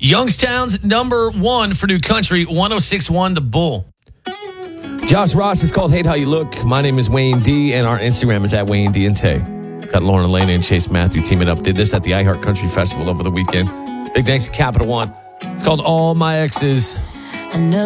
Youngstown's number one for New Country, 106.1 The Bull. Josh Ross is called Hate How You Look. My name is Wayne D, and our Instagram is at Wayne D and Tay. Got Lauren Elena and Chase Matthew teaming up. Did this at the iHeart Country Festival over the weekend. Big thanks to Capital One. It's called All My Exes.